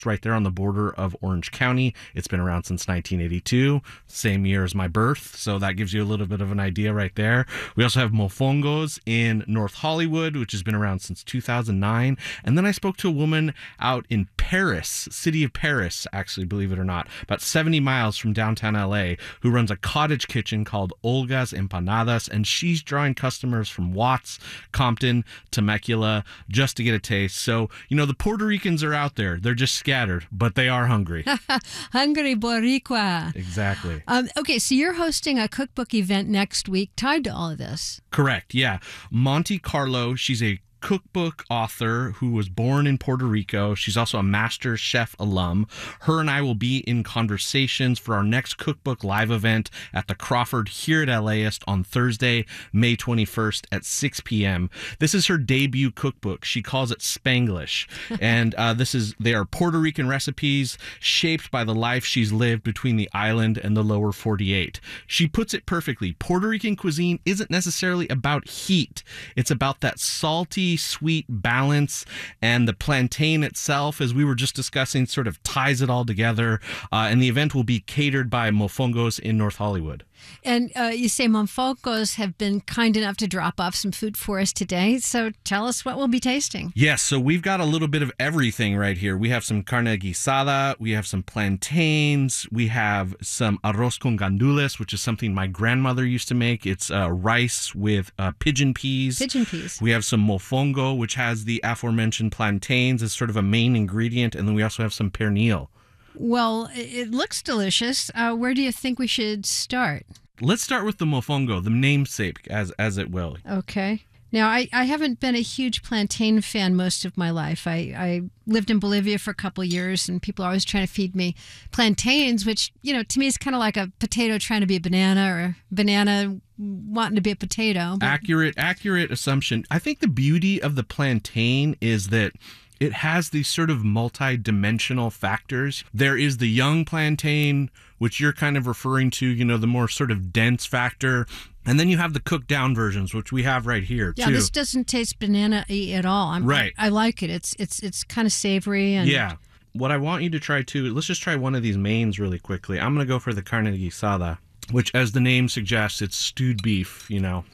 It's right there on the border of Orange County. It's been around since 1982, same year as my birth, so that gives you a little bit of an idea right there. We also have Mofongos in North Hollywood, which has been around since 2009. And then I spoke to a woman out in Paris, city of Paris, actually, believe it or not, about 70 miles from downtown LA, who runs a cottage kitchen called Olga's Empanadas, and she's drawing customers from Watts, Compton, Temecula, just to get a taste. So, the Puerto Ricans are out there. They're just scattered, but they are hungry. Hungry Boricua. Exactly. Okay, so you're hosting a cookbook event next week tied to all of this. Correct, yeah. Monte Carlo, she's a cookbook author who was born in Puerto Rico. She's also a master chef alum. Her and I will be in conversations for our next cookbook live event at the Crawford here at LAist on Thursday, May 21st at 6 p.m. This is her debut cookbook. She calls it Spanglish. And they are Puerto Rican recipes shaped by the life she's lived between the island and the lower 48. She puts it perfectly. Puerto Rican cuisine isn't necessarily about heat. It's about that salty, sweet balance, and the plantain itself, as we were just discussing, sort of ties it all together. And the event will be catered by Mofongos in North Hollywood. And you say Mofongos have been kind enough to drop off some food for us today. So tell us what we'll be tasting. Yes, so we've got a little bit of everything right here. We have some carne guisada, we have some plantains, we have some arroz con gandules, which is something my grandmother used to make. It's rice with pigeon peas. Pigeon peas. We have some mofongo, which has the aforementioned plantains as sort of a main ingredient. And then we also have some pernil. Well, it looks delicious. Where do you think we should start? Let's start with the mofongo, the namesake, as it will. Okay. Now, I haven't been a huge plantain fan most of my life. I lived in Bolivia for a couple of years, and people are always trying to feed me plantains, which, to me is kind of like a potato trying to be a banana, or a banana wanting to be a potato. But... Accurate assumption. I think the beauty of the plantain is that it has these sort of multi-dimensional factors. There is the young plantain, which you're kind of referring to, the more sort of dense factor. And then you have the cooked down versions, which we have right here, too. Yeah, this doesn't taste banana-y at all. Right. I like it. It's kind of savory. And yeah. What I want you to try, too, let's just try one of these mains really quickly. I'm going to go for the carne guisada, which, as the name suggests, it's stewed beef,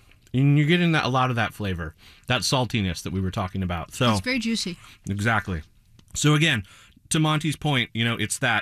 And you're getting a lot of that flavor, that saltiness that we were talking about. So it's very juicy. Exactly. So again, to Monty's point, it's that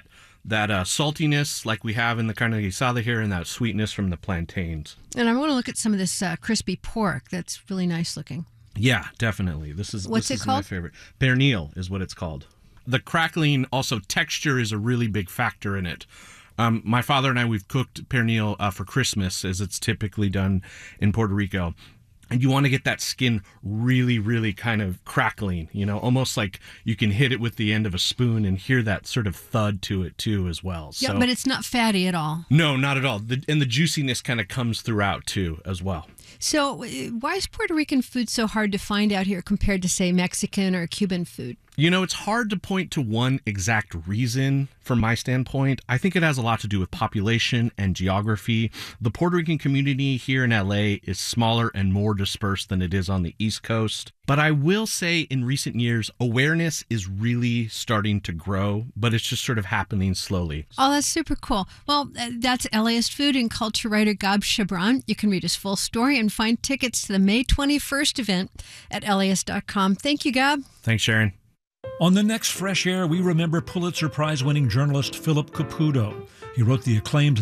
saltiness like we have in the carne guisada here, and that sweetness from the plantains. And I want to look at some of this crispy pork. That's really nice looking. Yeah, definitely. What's it called? My favorite. Pernil is what it's called. The crackling, also texture is a really big factor in it. My father and I, we've cooked pernil for Christmas, as it's typically done in Puerto Rico. And you want to get that skin really, really kind of crackling, almost like you can hit it with the end of a spoon and hear that sort of thud to it, too, as well. Yeah, but it's not fatty at all. No, not at all. And the juiciness kind of comes throughout, too, as well. So why is Puerto Rican food so hard to find out here compared to, say, Mexican or Cuban food? It's hard to point to one exact reason from my standpoint. I think it has a lot to do with population and geography. The Puerto Rican community here in LA is smaller and more dispersed than it is on the East Coast. But I will say in recent years, awareness is really starting to grow, but it's just sort of happening slowly. Oh, that's super cool. Well, that's LAist food and culture writer Gab Chabran. You can read his full story and find tickets to the May 21st event at LAist.com. Thank you, Gab. Thanks, Sharon. On the next Fresh Air, we remember Pulitzer Prize-winning journalist Philip Caputo. He wrote the acclaimed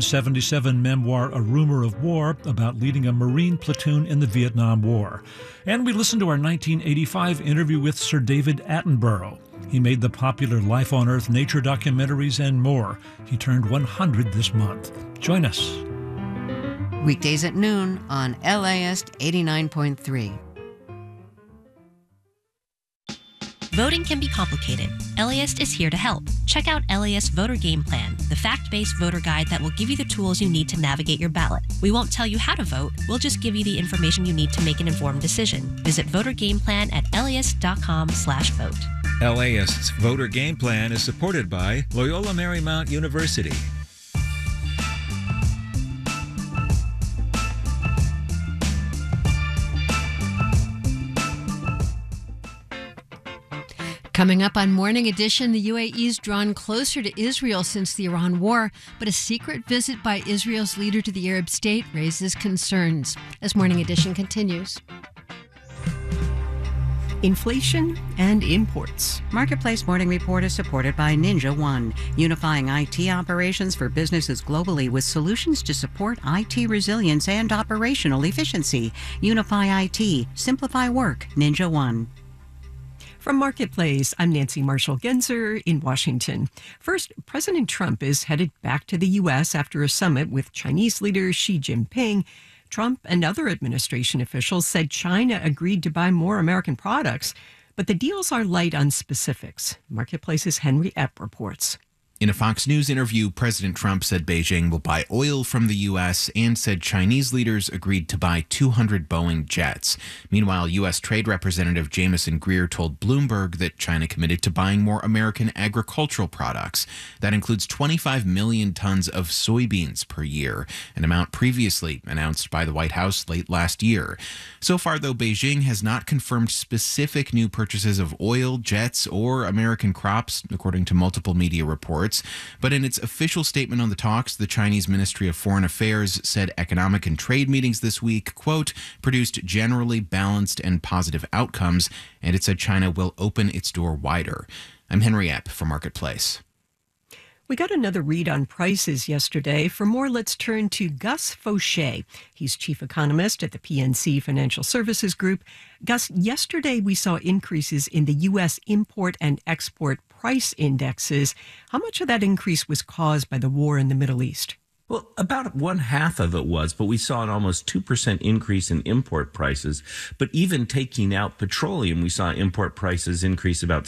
1977 memoir, A Rumor of War, about leading a Marine platoon in the Vietnam War. And we listened to our 1985 interview with Sir David Attenborough. He made the popular Life on Earth nature documentaries and more. He turned 100 this month. Join us. Weekdays at noon on LAist 89.3. Voting can be complicated. LAist is here to help. Check out LAist Voter Game Plan, the fact-based voter guide that will give you the tools you need to navigate your ballot. We won't tell you how to vote, we'll just give you the information you need to make an informed decision. Visit Voter Game Plan at LAist.com/vote. LAist's Voter Game Plan is supported by Loyola Marymount University. Coming up on Morning Edition, the UAE's drawn closer to Israel since the Iran war, but a secret visit by Israel's leader to the Arab state raises concerns. As Morning Edition continues. Inflation and imports. Marketplace Morning Report is supported by Ninja One, unifying IT operations for businesses globally with solutions to support IT resilience and operational efficiency. Unify IT, simplify work. Ninja One. From Marketplace, I'm Nancy Marshall-Genzer in Washington. First, President Trump is headed back to the U.S. after a summit with Chinese leader Xi Jinping. Trump and other administration officials said China agreed to buy more American products, but the deals are light on specifics. Marketplace's Henry Epp reports. In a Fox News interview, President Trump said Beijing will buy oil from the U.S. and said Chinese leaders agreed to buy 200 Boeing jets. Meanwhile, U.S. Trade Representative Jamieson Greer told Bloomberg that China committed to buying more American agricultural products. That includes 25 million tons of soybeans per year, an amount previously announced by the White House late last year. So far, though, Beijing has not confirmed specific new purchases of oil, jets, or American crops, according to multiple media reports. But in its official statement on the talks, the Chinese Ministry of Foreign Affairs said economic and trade meetings this week, quote, produced generally balanced and positive outcomes, and it said China will open its door wider. I'm Henry Epp for Marketplace. We got another read on prices yesterday. For more, let's turn to Gus Faucher. He's chief economist at the PNC Financial Services Group. Gus, yesterday we saw increases in the U.S. import and export price indexes. How much of that increase was caused by the war in the Middle East? Well, about one half of it was, but we saw an almost 2% increase in import prices. But even taking out petroleum, we saw import prices increase about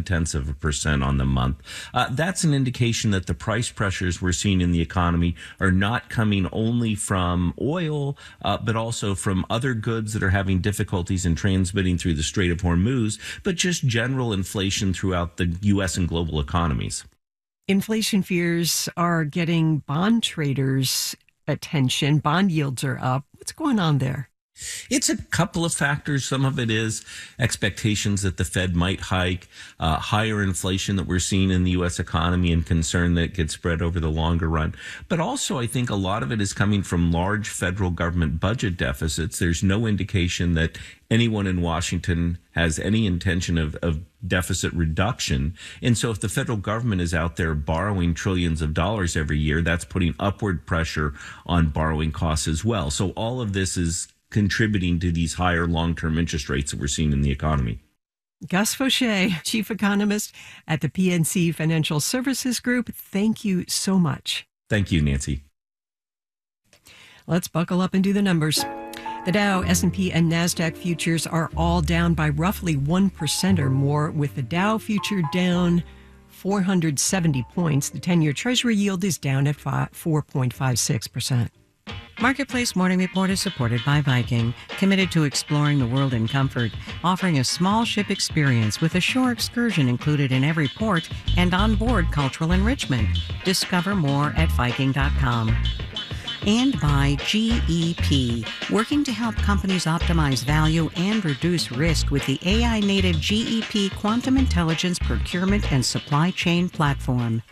0.7% on the month. That's an indication that the price pressures we're seeing in the economy are not coming only from oil, but also from other goods that are having difficulties in transmitting through the Strait of Hormuz, but just general inflation throughout the U.S. and global economies. Inflation fears are getting bond traders' attention. Bond yields are up. What's going on there? It's a couple of factors. Some of it is expectations that the Fed might hike, higher inflation that we're seeing in the U.S. economy and concern that it could spread over the longer run. But also, I think a lot of it is coming from large federal government budget deficits. There's no indication that anyone in Washington has any intention of deficit reduction. And so if the federal government is out there borrowing trillions of dollars every year, that's putting upward pressure on borrowing costs as well. So all of this is contributing to these higher long-term interest rates that we're seeing in the economy. Gus Faucher, chief economist at the PNC Financial Services Group. Thank you so much. Thank you, Nancy. Let's buckle up and do the numbers. The Dow, S&P, and NASDAQ futures are all down by roughly 1% or more, with the Dow future down 470 points. The 10-year Treasury yield is down at 4.56%. Marketplace Morning Report is supported by Viking, committed to exploring the world in comfort, offering a small ship experience with a shore excursion included in every port and onboard cultural enrichment. Discover more at Viking.com. And by GEP, working to help companies optimize value and reduce risk with the AI-native GEP Quantum Intelligence Procurement and Supply Chain Platform.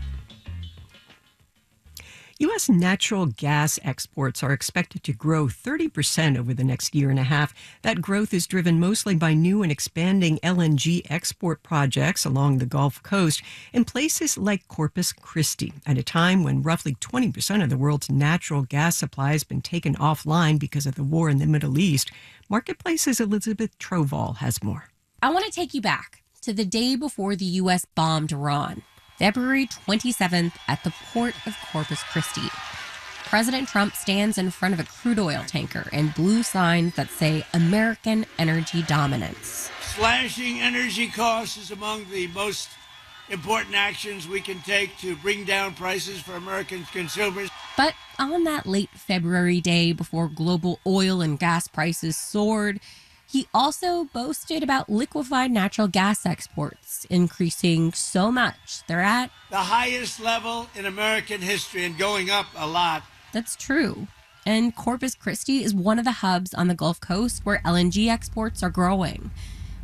U.S. natural gas exports are expected to grow 30% over the next year and a half. That growth is driven mostly by new and expanding LNG export projects along the Gulf Coast in places like Corpus Christi, at a time when roughly 20% of the world's natural gas supply has been taken offline because of the war in the Middle East. Marketplace's Elizabeth Trovall has more. I want to take you back to the day before the U.S. bombed Iran. February 27th at the port of Corpus Christi. President Trump stands in front of a crude oil tanker and blue signs that say American energy dominance. Slashing energy costs is among the most important actions we can take to bring down prices for American consumers. But on that late February day before global oil and gas prices soared, he also boasted about liquefied natural gas exports increasing so much they're at the highest level in American history and going up a lot. That's true. And Corpus Christi is one of the hubs on the Gulf Coast where LNG exports are growing.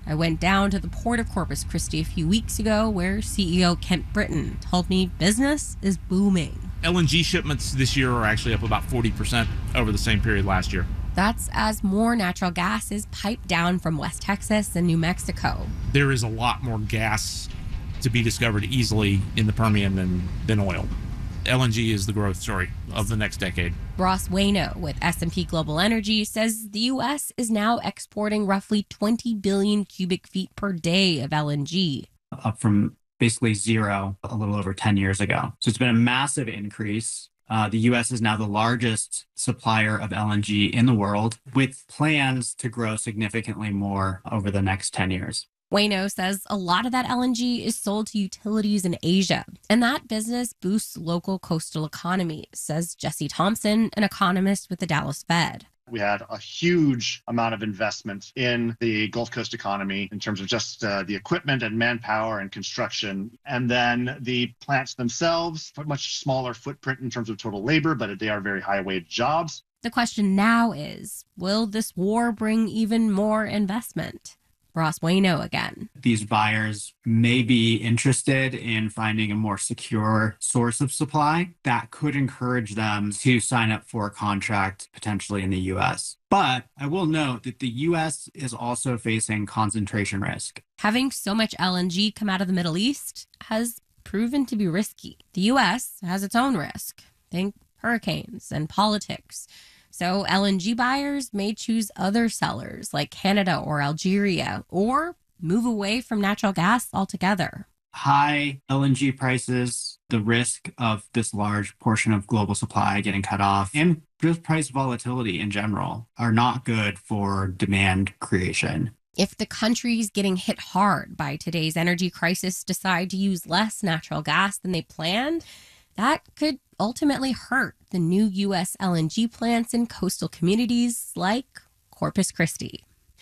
I went down to the port of Corpus Christi a few weeks ago where CEO Kent Britton told me business is booming. LNG shipments this year are actually up about 40% over the same period last year. That's as more natural gas is piped down from West Texas and New Mexico. There is a lot more gas to be discovered easily in the Permian than oil. LNG is the growth story of the next decade. Ross Waino with S&P Global Energy says the U.S. is now exporting roughly 20 billion cubic feet per day of LNG. Up from basically zero a little over 10 years ago. So it's been a massive increase. The U.S. is now the largest supplier of LNG in the world, with plans to grow significantly more over the next 10 years. Waino says a lot of that LNG is sold to utilities in Asia, and that business boosts local coastal economies, says Jesse Thompson, an economist with the Dallas Fed. We had a huge amount of investment in the Gulf Coast economy in terms of just the equipment and manpower and construction. And then the plants themselves, a much smaller footprint in terms of total labor, but they are very high-wage jobs. The question now is, will this war bring even more investment? Ross Waino again. These buyers may be interested in finding a more secure source of supply that could encourage them to sign up for a contract potentially in the U.S. But I will note that the U.S. is also facing concentration risk. Having so much LNG come out of the Middle East has proven to be risky. The U.S. has its own risk. Think hurricanes and politics. So LNG buyers may choose other sellers like Canada or Algeria, or move away from natural gas altogether. High LNG prices, the risk of this large portion of global supply getting cut off, and just price volatility in general are not good for demand creation. If the countries getting hit hard by today's energy crisis decide to use less natural gas than they planned, that could ultimately hurt the new U.S. LNG plants in coastal communities like Corpus Christi.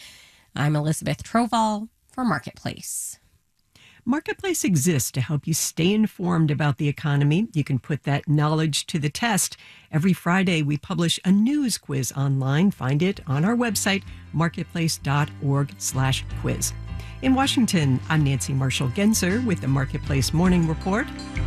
I'm Elizabeth Troval for Marketplace. Marketplace exists to help you stay informed about the economy. You can put that knowledge to the test. Every Friday, we publish a news quiz online. Find it on our website, marketplace.org/quiz. In Washington, I'm Nancy Marshall-Genzer with the Marketplace Morning Report.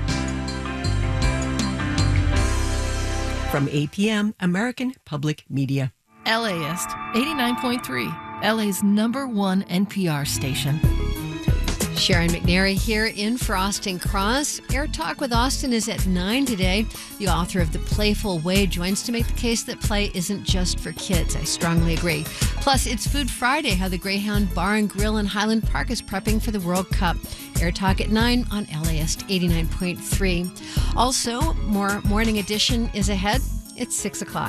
From APM, American Public Media. LAist 89.3, LA's #1 NPR station. Sharon McNary here in for Austin Cross. Air Talk with Austin is at 9 today. The author of The Playful Way joins to make the case that play isn't just for kids. I strongly agree. Plus, it's Food Friday, how the Greyhound Bar and Grill in Highland Park is prepping for the World Cup. Air Talk at 9 on LAist 89.3. Also, more Morning Edition is ahead. It's 6 o'clock.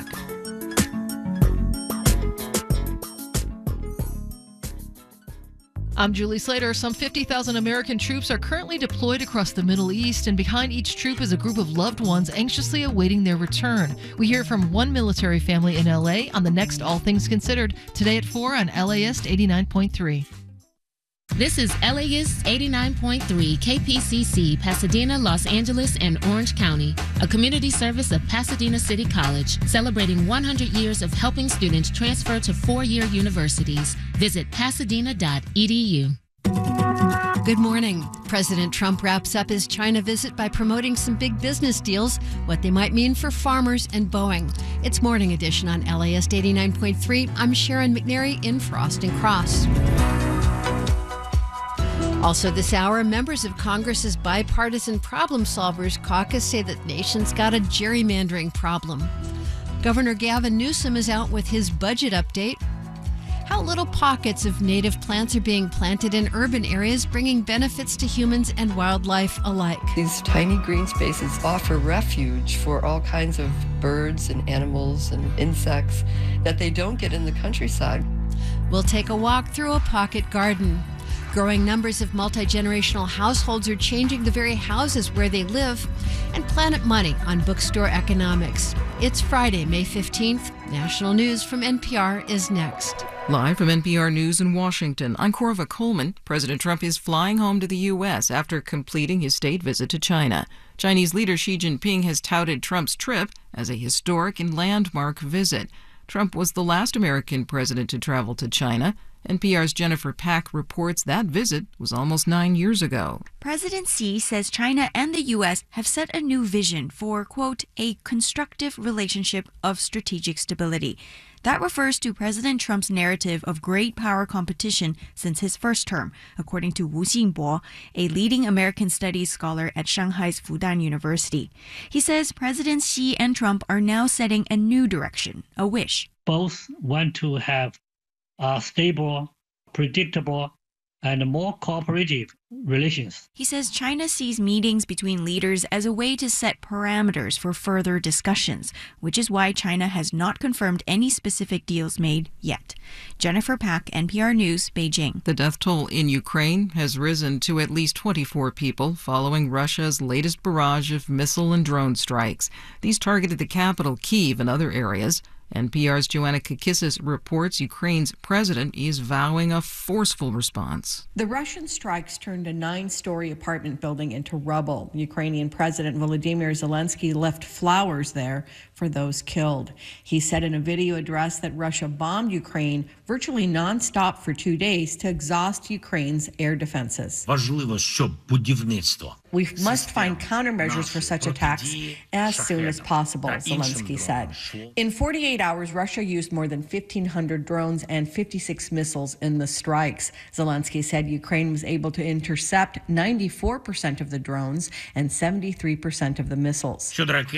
I'm Julie Slater. Some 50,000 American troops are currently deployed across the Middle East, and behind each troop is a group of loved ones anxiously awaiting their return. We hear from one military family in LA on the next All Things Considered, today at 4 on LAist 89.3. This is LAist 89.3 KPCC, Pasadena, Los Angeles, and Orange County, a community service of Pasadena City College, celebrating 100 years of helping students transfer to four-year universities. Visit pasadena.edu. Good morning. President Trump wraps up his China visit by promoting some big business deals, what they might mean for farmers and Boeing. It's Morning Edition on LAist 89.3. I'm Sharon McNary in for Austin Cross. Also this hour, members of Congress's Bipartisan Problem Solvers Caucus say that the nation's got a gerrymandering problem. Governor Gavin Newsom is out with his budget update. How little pockets of native plants are being planted in urban areas, bringing benefits to humans and wildlife alike. These tiny green spaces offer refuge for all kinds of birds and animals and insects that they don't get in the countryside. We'll take a walk through a pocket garden. Growing numbers of multi-generational households are changing the very houses where they live. And Planet Money on Bookstore Economics. It's Friday, May 15th. National news from NPR is next. Live from NPR News in Washington, I'm Corva Coleman. President Trump is flying home to the U.S. after completing his state visit to China. Chinese leader Xi Jinping has touted Trump's trip as a historic and landmark visit. Trump was the last American president to travel to China. NPR's Jennifer Pack reports that visit was almost 9 years ago. President Xi says China and the U.S. have set a new vision for, quote, a constructive relationship of strategic stability. That refers to President Trump's narrative of great power competition since his first term, according to Wu Xingbo, a leading American studies scholar at Shanghai's Fudan University. He says President Xi and Trump are now setting a new direction, a wish. Both want to have stable, predictable, and more cooperative relations. He says China sees meetings between leaders as a way to set parameters for further discussions, which is why China has not confirmed any specific deals made yet. Jennifer Pack, NPR News, Beijing. The death toll in Ukraine has risen to at least 24 people following Russia's latest barrage of missile and drone strikes. These targeted the capital, Kyiv, and other areas. NPR's Joanna Kakissis reports Ukraine's president is vowing a forceful response. The Russian strikes turned a 9-story apartment building into rubble. Ukrainian President Volodymyr Zelensky left flowers there for those killed. He said in a video address that Russia bombed Ukraine virtually nonstop for 2 days to exhaust Ukraine's air defenses. We must find countermeasures for such attacks as soon as possible, Zelensky said. In 48 hours, Russia used more than 1,500 drones and 56 missiles in the strikes. Zelensky said Ukraine was able to intercept 94% of the drones and 73% of the missiles.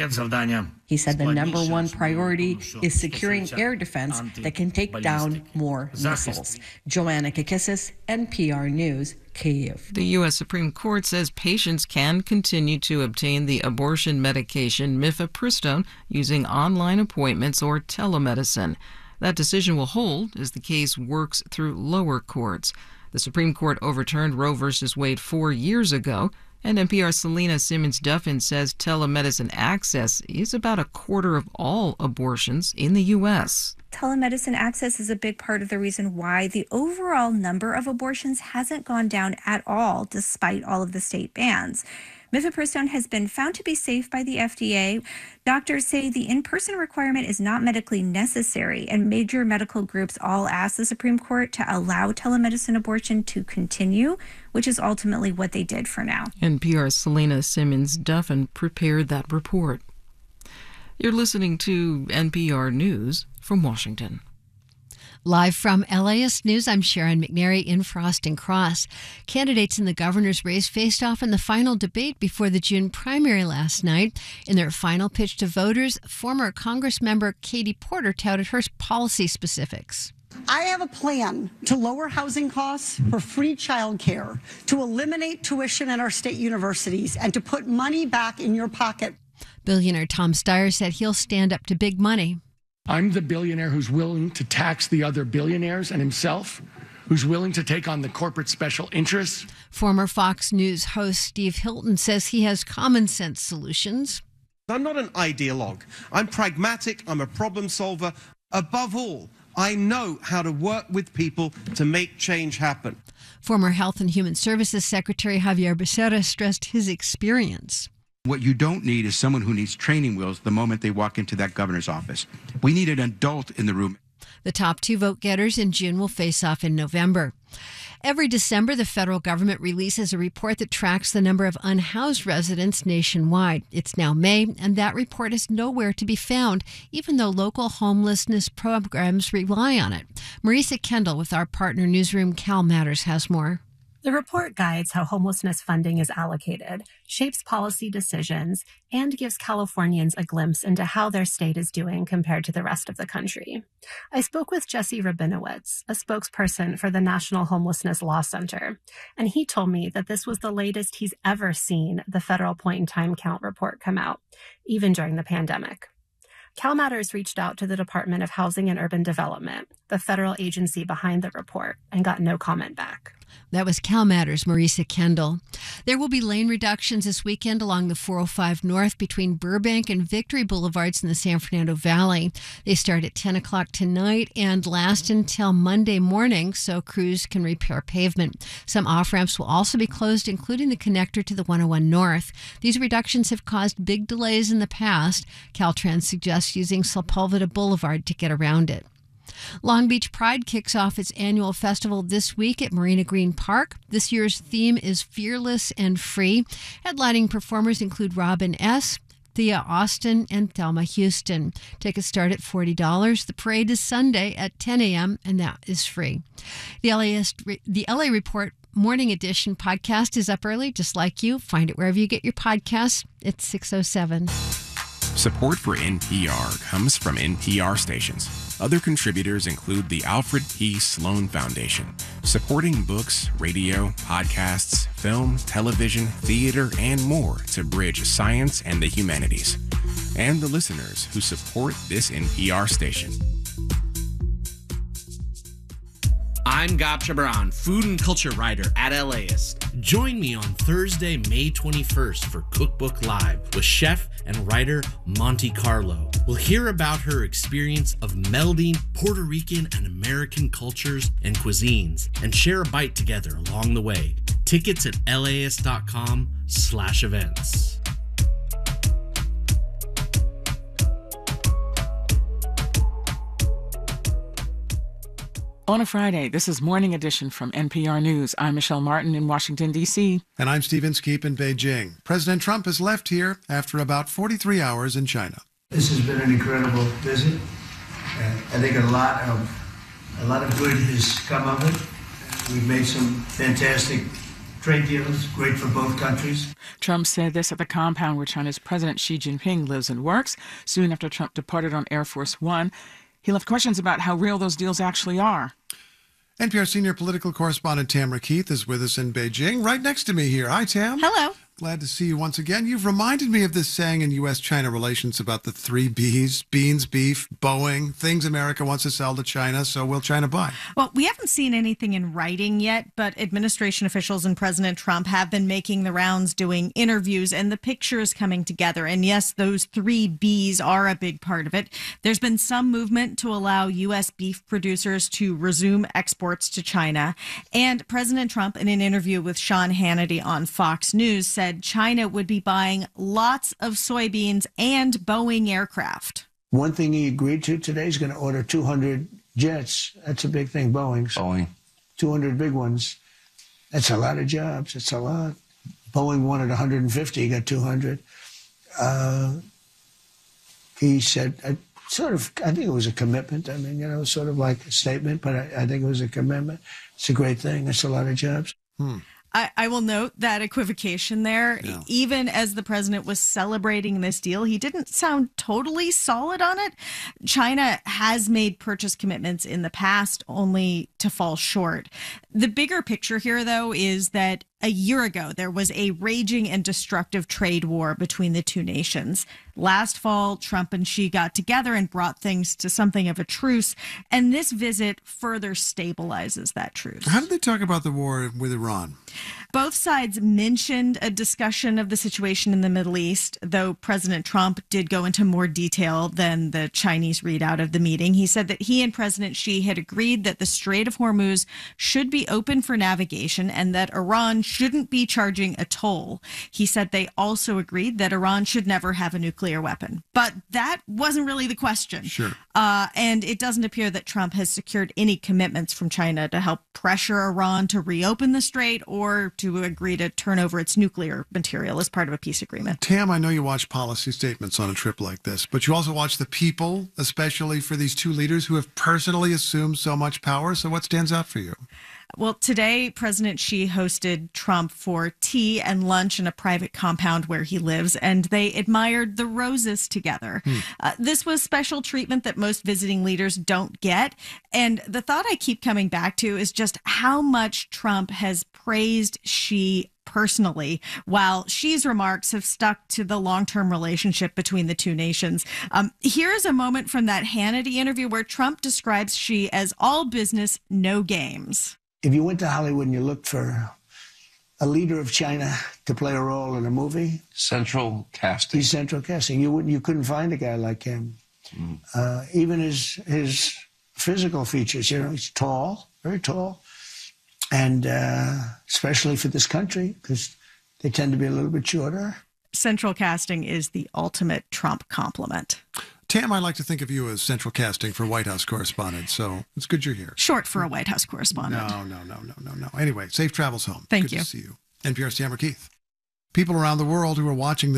He said the number one priority is securing air defense that can take down more missiles. Joanna Kakissis, NPR News, Kyiv. The U.S. Supreme Court says patients can continue to obtain the abortion medication mifepristone using online appointments or telemedicine. That decision will hold as the case works through lower courts. The Supreme Court overturned Roe v. Wade 4 years ago, and NPR's Selena Simmons-Duffin says telemedicine access is about a quarter of all abortions in the U.S. Telemedicine access is a big part of the reason why the overall number of abortions hasn't gone down at all, despite all of the state bans. Mifepristone has been found to be safe by the FDA. Doctors say the in-person requirement is not medically necessary, and major medical groups all asked the Supreme Court to allow telemedicine abortion to continue, which is ultimately what they did for now. NPR's Selena Simmons-Duffin prepared that report. You're listening to NPR News from Washington. Live from LAist News, I'm Sharon McNary in Frost and Cross. Candidates in the governor's race faced off in the final debate before the June primary last night. In their final pitch to voters, former Congress member Katie Porter touted her policy specifics. I have a plan to lower housing costs, for free childcare, to eliminate tuition at our state universities, and to put money back in your pocket. Billionaire Tom Steyer said he'll stand up to big money. I'm the billionaire who's willing to tax the other billionaires and himself, who's willing to take on the corporate special interests. Former Fox News host Steve Hilton says he has common sense solutions. I'm not an ideologue. I'm pragmatic. I'm a problem solver. Above all, I know how to work with people to make change happen. Former Health and Human Services Secretary Javier Becerra stressed his experience. What you don't need is someone who needs training wheels the moment they walk into that governor's office. We need an adult in the room. The top 2 vote getters in June will face off in November. Every December, the federal government releases a report that tracks the number of unhoused residents nationwide. It's now May, and that report is nowhere to be found, even though local homelessness programs rely on it. Marisa Kendall with our partner newsroom Cal Matters has more. The report guides how homelessness funding is allocated, shapes policy decisions, and gives Californians a glimpse into how their state is doing compared to the rest of the country. I spoke with Jesse Rabinowitz, a spokesperson for the National Homelessness Law Center, and he told me that this was the latest he's ever seen the federal point-in-time count report come out, even during the pandemic. Cal Matters reached out to the Department of Housing and Urban Development, the federal agency behind the report, and got no comment back. That was CalMatters' Marisa Kendall. There will be lane reductions this weekend along the 405 North between Burbank and Victory Boulevards in the San Fernando Valley. They start at 10 o'clock tonight and last until Monday morning, so crews can repair pavement. Some off-ramps will also be closed, including the connector to the 101 North. These reductions have caused big delays in the past. Caltrans suggests using Sepulveda Boulevard to get around it. Long Beach Pride kicks off its annual festival this week at Marina Green Park. This year's theme is Fearless and Free. Headlining performers include Robin S., Thea Austin, and Thelma Houston. Tickets start at $40. The parade is Sunday at 10 a.m., and that is free. The LA Report Morning Edition podcast is up early, just like you. Find it wherever you get your podcasts. It's 6:07. Support for NPR comes from NPR stations. Other contributors include the Alfred P. Sloan Foundation, supporting books, radio, podcasts, film, television, theater, and more to bridge science and the humanities. And the listeners who support this NPR station. I'm Gapcha Brown, food and culture writer at LAist. Join me on Thursday, May 21st for Cookbook Live with chef and writer Monty Carlo. We'll hear about her experience of melding Puerto Rican and American cultures and cuisines and share a bite together along the way. Tickets at laist.com/events. On a Friday, this is Morning Edition from NPR News. I'm Michelle Martin in Washington, D.C. And I'm Steve Inskeep in Beijing. President Trump has left here after about 43 hours in China. This has been an incredible visit. I think a lot of good has come of it. We've made some fantastic trade deals, great for both countries. Trump said this at the compound where China's President Xi Jinping lives and works, soon after Trump departed on Air Force One. He left questions about how real those deals actually are. NPR senior political correspondent Tamara Keith is with us in Beijing, right next to me here. Hi, Tam. Hello. Glad to see you once again. You've reminded me of this saying in U.S.-China relations about the 3 Bs, beans, beef, Boeing, things America wants to sell to China, so will China buy? Well, we haven't seen anything in writing yet, but administration officials and President Trump have been making the rounds, doing interviews, and the picture is coming together. And yes, those 3 Bs are a big part of it. There's been some movement to allow U.S. beef producers to resume exports to China. And President Trump, in an interview with Sean Hannity on Fox News, said China would be buying lots of soybeans and Boeing aircraft. One thing he agreed to today is going to order 200 jets. That's a big thing, Boeing. 200 big ones. That's a lot of jobs. It's a lot. Boeing wanted 150, he got 200. He said, I think it was a commitment. I mean, sort of like a statement, but I think it was a commitment. It's a great thing. That's a lot of jobs. I will note that equivocation there. Yeah. Even as the president was celebrating this deal, he didn't sound totally solid on it. China has made purchase commitments in the past, only to fall short. The bigger picture here, though, is that a year ago, there was a raging and destructive trade war between the two nations. Last fall, Trump and Xi got together and brought things to something of a truce, and this visit further stabilizes that truce. How did they talk about the war with Iran? Both sides mentioned a discussion of the situation in the Middle East, though President Trump did go into more detail than the Chinese readout of the meeting. He said that he and President Xi had agreed that the Strait of Hormuz should be open for navigation and that Iran shouldn't be charging a toll. He said they also agreed that Iran should never have a nuclear weapon. But that wasn't really the question. Sure. And it doesn't appear that Trump has secured any commitments from China to help pressure Iran to reopen the strait or to agree to turn over its nuclear material as part of a peace agreement. Tam, I know you watch policy statements on a trip like this, but you also watch the people, especially for these two leaders who have personally assumed so much power. So what stands out for you? Well, today, President Xi hosted Trump for tea and lunch in a private compound where he lives, and they admired the roses together. This was special treatment that most visiting leaders don't get. And the thought I keep coming back to is just how much Trump has praised Xi personally, while Xi's remarks have stuck to the long-term relationship between the two nations. Here's a moment from that Hannity interview where Trump describes Xi as all business, no games. If you went to Hollywood and you looked for a leader of China to play a role in a movie, central casting. He's central casting. You couldn't find a guy like him. Even his physical features, he's tall, very tall, and especially for this country because they tend to be a little bit shorter. Central casting is the ultimate Trump compliment. Tam, I like to think of you as central casting for White House correspondent, so it's good you're here. Short for a White House correspondent. No. Anyway, safe travels home. Thank good you. to see you. NPR's Tamara Keith. People around the world who are watching